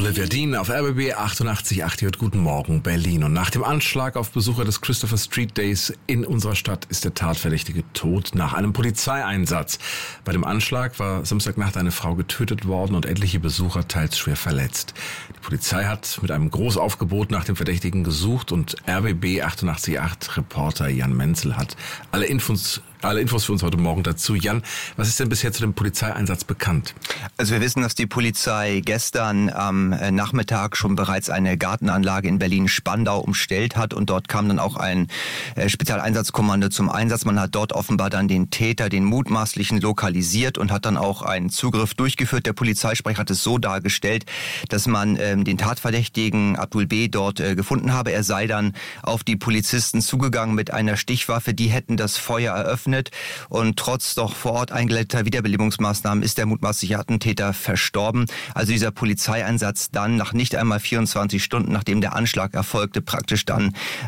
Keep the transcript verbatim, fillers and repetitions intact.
Olivia Dean auf R B B achtundachtzig Komma acht. Guten Morgen Berlin. Und nach dem Anschlag auf Besucher des Christopher Street Days in unserer Stadt ist der Tatverdächtige tot nach einem Polizeieinsatz. Bei dem Anschlag war Samstagnacht eine Frau getötet worden und etliche Besucher teils schwer verletzt. Die Polizei hat mit einem Großaufgebot nach dem Verdächtigen gesucht und R B B achtundachtzig Komma acht Reporter Jan Menzel hat alle Infos Alle Infos für uns heute Morgen dazu. Jan, was ist denn bisher zu dem Polizeieinsatz bekannt? Also wir wissen, dass die Polizei gestern am Nachmittag schon bereits eine Gartenanlage in Berlin-Spandau umstellt hat und dort kam dann auch ein Spezialeinsatzkommando zum Einsatz. Man hat dort offenbar dann den Täter, den mutmaßlichen, lokalisiert und hat dann auch einen Zugriff durchgeführt. Der Polizeisprecher hat es so dargestellt, dass man ähm, den Tatverdächtigen Abdul B. dort äh, gefunden habe. Er sei dann auf die Polizisten zugegangen mit einer Stichwaffe. Die hätten das Feuer eröffnet. Und trotz doch vor Ort eingeleiteter Wiederbelebungsmaßnahmen ist der mutmaßliche Attentäter verstorben. Also dieser Polizeieinsatz dann nach nicht einmal vierundzwanzig Stunden, nachdem der Anschlag erfolgte, praktisch dann